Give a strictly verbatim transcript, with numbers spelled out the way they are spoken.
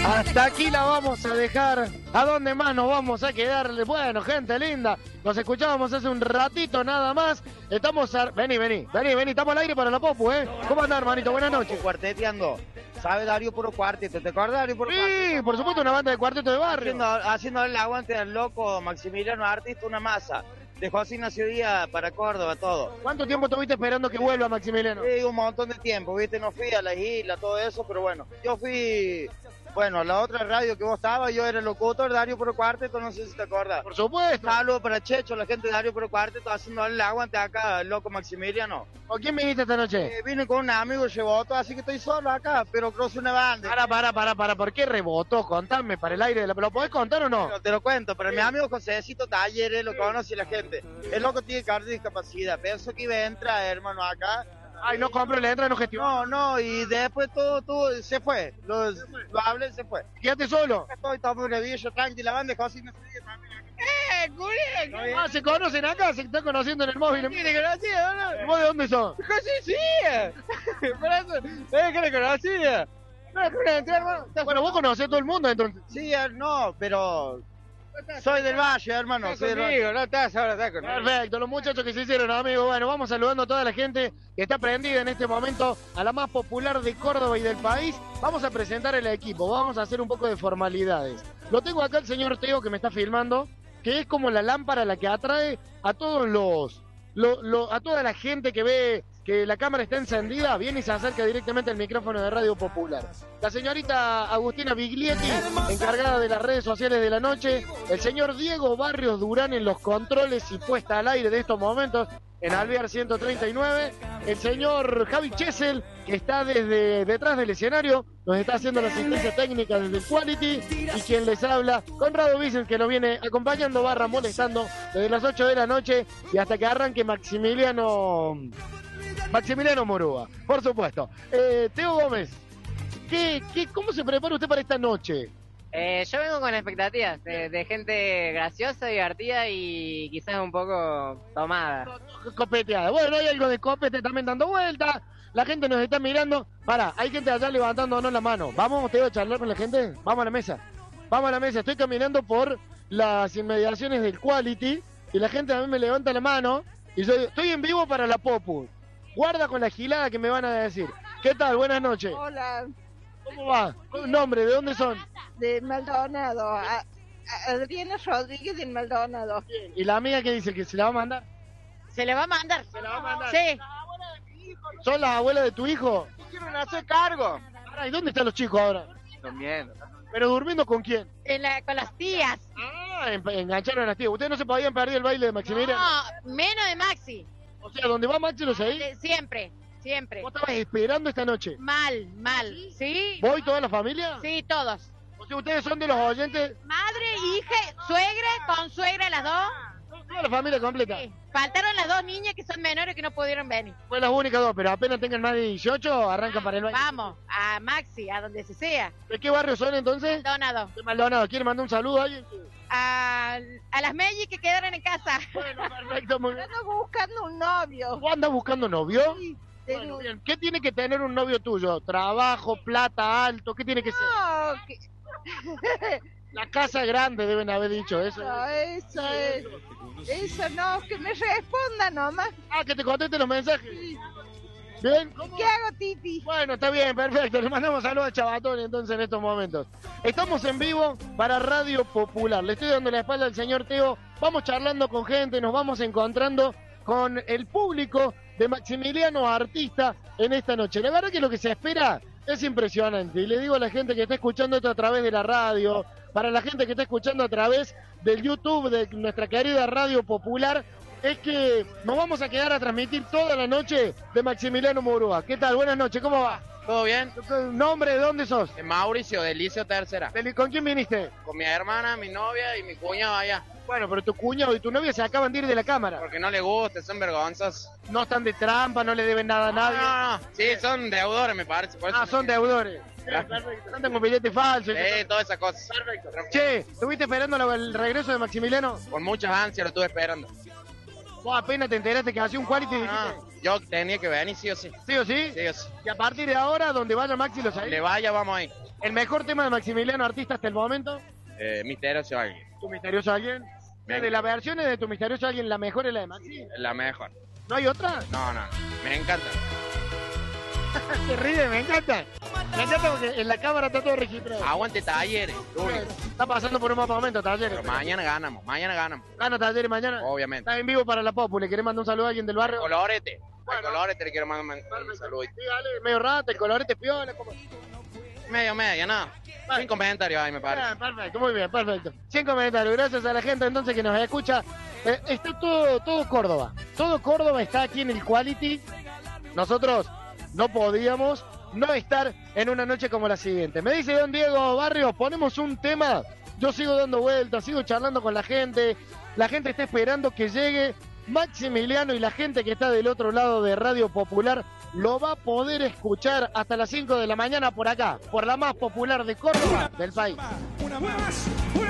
Hasta aquí la vamos a dejar. ¿A dónde más nos vamos a quedar? Bueno, gente linda, nos escuchábamos hace un ratito nada más. Estamos a... Vení, vení, vení, vení, estamos al aire para la Popu, ¿eh? ¿Cómo andás, hermanito? Buenas noches. Cuarteteando. ¿Sabe Darío Puro Cuarteto? ¿Te acuerdas Darío Puro Sí, Cuarteto? por supuesto, una banda de cuarteto de barrio. Haciendo, haciendo el aguante al loco Maximiliano Artista, una masa. De José Ignacio Díaz para Córdoba, todo. ¿Cuánto tiempo estuviste esperando que vuelva Maximiliano? Sí, un montón de tiempo, ¿viste? No fui a las islas, todo eso, pero bueno. Yo fui, bueno, a la otra radio que vos estabas, yo era el locutor, Darío Puro Cuarteto, no sé si te acuerdas. Por supuesto. Saludos para Checho, la gente de Darío Puro Cuarteto, haciendo el aguante acá, el loco Maximiliano. ¿Con quién viniste esta noche? Eh, vine con un amigo, Chevoto, así que estoy solo acá, pero cruzo una banda. Para, para, para, para, ¿por qué rebotó? Contame para el aire, ¿lo podés contar o no? Pero te lo cuento, pero mi amigo Josecito Talleres lo conoce la gente. El loco tiene carta de discapacidad, pensó que iba a entrar, hermano, acá. Ay, no compró, le entra, no gestionó. No, no, y después todo, todo, se fue. Lo, lo hablé y se fue. Quédate solo. Estoy tomando una villa tranquila, banda de José no se dice también. ¡Eh, culé! Ah, se conocen acá, se están conociendo en el móvil. ¿Quién le conocía, no? ¿Vos de dónde sos? José sí. Por eso, es que le conocía. Bueno, vos conocés a todo el mundo entonces. Sí, no, pero soy del Valle, hermano. Soy del Valle. No estás ahora, estás conmigo. Perfecto, los muchachos que se hicieron amigos. Bueno, vamos saludando a toda la gente que está prendida en este momento a la más popular de Córdoba y del país. Vamos a presentar el equipo, vamos a hacer un poco de formalidades. Lo tengo acá el señor Teo que me está filmando, que es como la lámpara la que atrae a todos los, lo, lo, a toda la gente que ve que la cámara está encendida, viene y se acerca directamente al micrófono de Radio Popular. La señorita Agustina Biglietti, encargada de las redes sociales de la noche, el señor Diego Barrios Durán en los controles y puesta al aire de estos momentos en Alvear ciento treinta y nueve, el señor Javi Chesel, que está desde detrás del escenario, nos está haciendo la asistencia técnica desde el Quality, y quien les habla, Conrado Vicens, que nos viene acompañando barra molestando desde las ocho de la noche y hasta que arranque Maximiliano Maximiliano Murúa, por supuesto. Eh, Teo Gómez, ¿qué, qué, ¿cómo se prepara usted para esta noche? Eh, yo vengo con expectativas de, de gente graciosa, divertida y quizás un poco tomada. Copeteada. Bueno, hay algo de copete también dando vueltas. La gente nos está mirando. Pará, hay gente allá levantándonos la mano. Vamos, Teo, a charlar con la gente. Vamos a la mesa. Vamos a la mesa. Estoy caminando por las inmediaciones del Quality y la gente a mí me levanta la mano y yo digo, estoy en vivo para la Popu. Guarda con la gilada que me van a decir. ¿Qué tal? Buenas noches. Hola. ¿Cómo va? ¿Nombre? ¿De dónde son? De Maldonado. A, a Adriana Rodríguez de Maldonado. ¿Y la amiga qué dice? ¿Que se la va a mandar? ¿Se le va a mandar? ¿Se la va a mandar? Sí. ¿Son las abuelas de tu hijo? Quieren hacer cargo. Ahora, ¿y dónde están los chicos ahora? Durmiendo. ¿Pero durmiendo con quién? En la, con las tías. Ah, en- engancharon a las tías. ¿Ustedes no se podían perder el baile de Maximiliano? No, menos de Maxi. O sea, ¿dónde va Maxi lo seguís? De- siempre, siempre. ¿Vos estabas esperando esta noche? Mal, mal. ¿Sí? ¿Vos y toda la familia? Sí, todos. O sea, ¿ustedes son de los oyentes? Madre, hija, suegra, con suegra las dos. Toda la familia completa. Sí. Faltaron las dos niñas que son menores que no pudieron venir. Fue las únicas dos, pero apenas tengan más de dieciocho, arrancan para el baile. Vamos, a Maxi, a donde se sea. ¿De qué barrio son entonces? Donado. De Maldonado. ¿Quiere mandar un saludo a alguien? A, a las Mellis que quedaron en casa. Bueno, perfecto, muy bien. Ando buscando un novio. ¿Vos andas buscando novio? Sí, de- Bueno, bien. ¿Qué tiene que tener un novio tuyo? ¿Trabajo, plata, alto? ¿Qué tiene que ser? No, que- La casa grande, deben haber dicho eso. no, eso es. Eso no, que me responda nomás. Ah, que te conteste los mensajes. Bien. ¿Qué hago, Titi? Bueno, está bien, perfecto. Le mandamos saludos a Chabatón entonces en estos momentos. Estamos en vivo para Radio Popular. Le estoy dando la espalda al señor Teo. Vamos charlando con gente, nos vamos encontrando con el público de Maximiliano Artista en esta noche. La verdad que lo que se espera es impresionante. Y le digo a la gente que está escuchando esto a través de la radio, para la gente que está escuchando a través del YouTube de nuestra querida Radio Popular, es que nos vamos a quedar a transmitir toda la noche de Maximiliano Murúa. ¿Qué tal? Buenas noches, ¿cómo va? ¿Todo bien? ¿Nombre? ¿De dónde sos? Eh, Mauricio, de Liceo Tercera. Del- ¿Con quién viniste? Con mi hermana, mi novia y mi cuñado allá. Bueno, pero tu cuñado y tu novia se acaban de ir de la cámara. Porque no le gusta, son vergonzas. No están de trampa, no le deben nada a No, nadie. no, no. Sí, son deudores, me parece. Por eso Ah, me- son deudores. Claro. Perfecto. Andan con billetes falsos. Sí, todas esas cosas. Che, ¿estuviste esperando la- el regreso de Maximiliano? Con muchas ansias lo estuve esperando. Vos apenas te enteraste que hacía un quality y dijiste, No, yo tenía que venir sí o sí. ¿sí o sí? Sí o sí. Y a partir de ahora, donde vaya Maxi, lo sabés. Le vaya, vamos ahí. ¿El mejor tema de Maximiliano Artista hasta el momento? Eh, misterioso alguien. ¿Tu misterioso alguien? Venga. De las versiones de Tu misterioso alguien, la mejor es la de Maxi. La mejor. ¿No hay otra? No, no. Me encanta. Se ríe, me encanta. Me encanta porque en la cámara está todo registrado. Aguante Talleres. lo único. Está pasando por un mal momento, Talleres. Pero mañana ganamos. Mañana ganamos. Gana Talleres mañana. Obviamente. Estás en vivo para la Popu. ¿Le querés mandar un saludo a alguien del barrio? Colorete. Bueno. Al Colorete le quiero mandar un, un saludo. Sí, dale, medio rata, el colorete piola. ¿Cómo? Medio, medio, no. Sin comentarios ahí, me parece. Ah, perfecto, muy bien, perfecto. Sin comentarios, gracias a la gente entonces que nos escucha. Eh, está todo, todo Córdoba. Todo Córdoba está aquí en el Quality. Nosotros no podíamos no estar en una noche como la siguiente. Me dice don Diego Barrios, ponemos un tema. Yo sigo dando vueltas, sigo charlando con la gente. La gente está esperando que llegue Maximiliano y la gente que está del otro lado de Radio Popular lo va a poder escuchar hasta las cinco de la mañana por acá, por la más popular de Córdoba del país. Una más.